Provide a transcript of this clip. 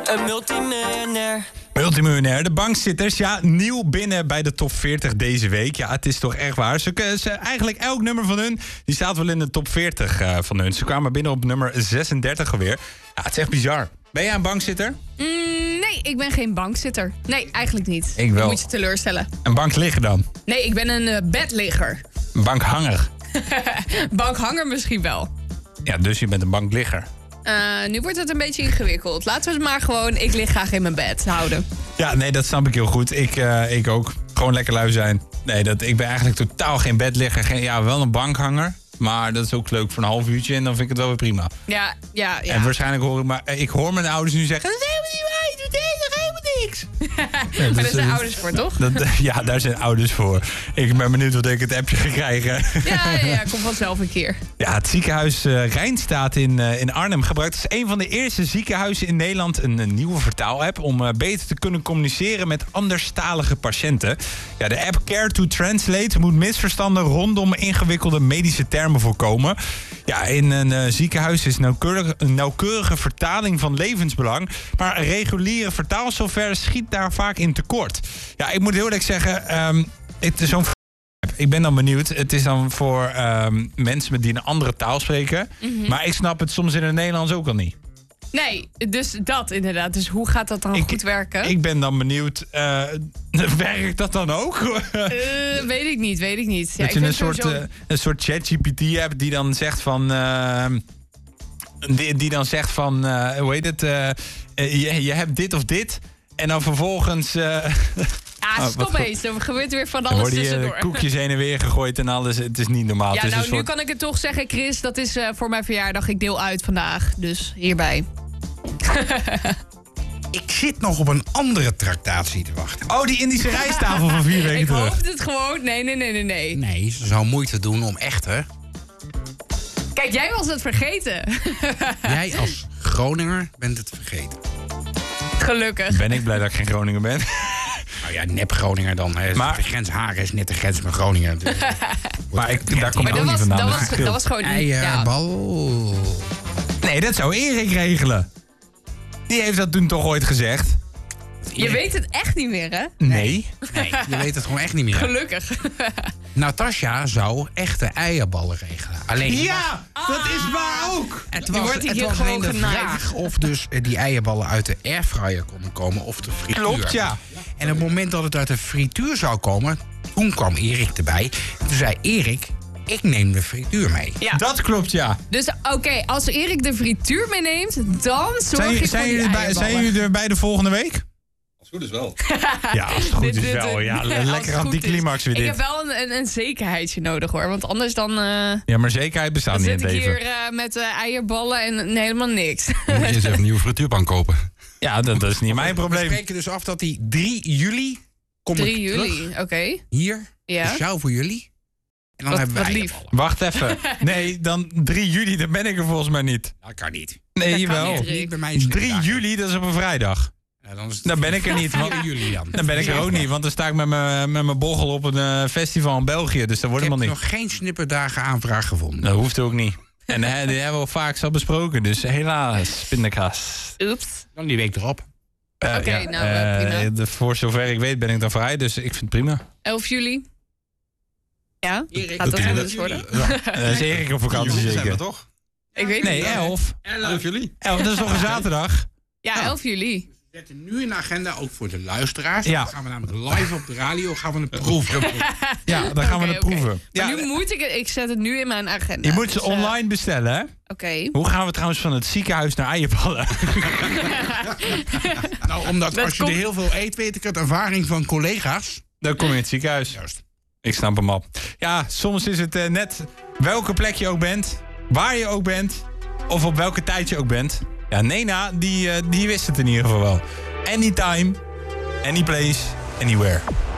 Een multimiljonair. Multimiljonair, de bankzitters, ja, nieuw binnen bij de top 40 deze week. Ja, het is toch echt waar. Eigenlijk elk nummer van hun, die staat wel in de top 40 van hun. Ze kwamen binnen op nummer 36 alweer. Ja, het is echt bizar. Ben jij een bankzitter? Nee, ik ben geen bankzitter. Nee, eigenlijk niet. Ik wel. Moet je teleurstellen. Een bankligger dan? Nee, ik ben een bedligger. Een bankhanger? Bankhanger misschien wel. Ja, dus je bent een bankligger. Nu wordt het een beetje ingewikkeld. Laten we het maar gewoon, ik lig graag in mijn bed houden. Ja, nee, dat snap ik heel goed. Ik ook. Gewoon lekker lui zijn. Nee, ik ben eigenlijk totaal geen bedligger. Ja, wel een bankhanger. Maar dat is ook leuk voor een half uurtje en dan vind ik het wel weer prima. Ja. En waarschijnlijk ik hoor mijn ouders nu zeggen... Dat is helemaal niet waar, je doet helemaal niks. Ja, maar daar zijn ouders voor, toch? Ja, daar zijn ouders voor. Ik ben benieuwd wat ik het appje ga krijgen. Ja, kom vanzelf een keer. Ja, het ziekenhuis Rijnstaat in Arnhem gebruikt als een van de eerste ziekenhuizen in Nederland een nieuwe vertaalapp om beter te kunnen communiceren met anderstalige patiënten. Ja, de app Care to Translate moet misverstanden rondom ingewikkelde medische termen voorkomen. Ja, in een ziekenhuis is een nauwkeurige vertaling van levensbelang, maar reguliere vertaalsoftware schiet daar vaak in tekort. Ja, ik moet heel eerlijk zeggen, het is zo'n ik ben dan benieuwd. Het is dan voor mensen die een andere taal spreken. Mm-hmm. Maar ik snap het soms in het Nederlands ook al niet. Nee, dus dat inderdaad. Dus hoe gaat dat dan goed werken? Ik ben dan benieuwd. Werkt dat dan ook? Weet ik niet. Ja, dat je een soort ChatGPT hebt die dan zegt van... Die dan zegt van... hoe heet het? Je hebt dit of dit. En dan vervolgens... Stop eens. Er gebeurt weer van alles tussendoor. Er worden koekjes heen en weer gegooid en alles. Het is niet normaal. Ja, nu kan ik het toch zeggen, Chris. Dat is voor mijn verjaardag. Ik deel uit vandaag. Dus hierbij. Ik zit nog op een andere tractatie te wachten. Oh, die Indische rijsttafel van 4 weken terug. Ik hoopte het gewoon. Nee. Nee, ze zou moeite doen om echte. Kijk, jij was het vergeten. Jij als Groninger bent het vergeten. Gelukkig. Ben ik blij dat ik geen Groninger ben. Nou ja, nep Groninger dan. Maar de grens Haren is net de grens met Groningen. Dus, maar daar komt ook niet vandaan. Dat was gewoon niet... Eierbal. Ja. Nee, dat zou Erik regelen. Die heeft dat toen toch ooit gezegd. Je weet het echt niet meer, hè? Nee, je weet het gewoon echt niet meer. Gelukkig. Natasja zou echte eierballen regelen. Alleen, ja, dat is waar ook. Het was alleen de vraag of dus die eierballen uit de airfryer konden komen of de frituur. Klopt, ja. En op het moment dat het uit de frituur zou komen, toen kwam Erik erbij. En toen zei Erik, ik neem de frituur mee. Ja. Dat klopt, ja. Dus oké, als Erik de frituur meeneemt, dan zorg ik voor die eierballen. Zijn jullie er bij de volgende week? Als het goed is wel. Ja, als het goed is wel. Ja, lekker anticlimax weer dit. Ik heb wel een zekerheidje nodig, hoor. Want anders dan... Ja, maar zekerheid bestaat niet in het leven. Dan zit ik hier met eierballen en helemaal niks. Dan moet je eens even een nieuwe frituurpan kopen. Ja, dat is niet mijn probleem. We spreken dus af dat die 3 juli... Kom 3 juli, oké. Hier, speciaal voor jullie. En dan hebben we eierballen. Wacht even. Nee, dan 3 juli, dan ben ik er volgens mij niet. Dat kan niet. Nee, jawel. Niet bij mij 3 juli, dat is op een vrijdag. Ja, dan ben ik er niet. 4 juli dan. Dan ben ik er ook niet, want dan sta ik met mijn bochel op een festival in België. Dus dat wordt helemaal niet. Ik heb nog geen snipperdagen aanvraag gevonden. Dat hoeft ook niet. En die hebben we al vaak al besproken. Dus helaas, pindakaas. Oeps. Dan die week erop. Oké, prima. Voor zover ik weet ben ik dan vrij, dus ik vind het prima. 11 juli. Ja? Erik, gaat dat anders worden? Is Erik op vakantie zeker? Zijn we toch? Ik weet niet. niet. 11. 11 juli. 11, dat is toch een zaterdag? Ja, 11 juli. We zetten nu in de agenda, ook voor de luisteraars. Ja. Dan gaan we namelijk live op de radio gaan we het proeven. Ja, dan gaan we het proeven. Maar nu moet ik zet het nu in mijn agenda. Je moet ze online bestellen, hè? Oké. Hoe gaan we trouwens van het ziekenhuis naar eierballen? Nou, omdat als je er heel veel eet, weet ik uit ervaring van collega's. Dan kom je in het ziekenhuis. Juist. Ik snap hem al. Ja, soms is het net welke plek je ook bent, waar je ook bent, of op welke tijd je ook bent. Ja, Nena, die wist het in ieder geval wel. Anytime, any place, anywhere.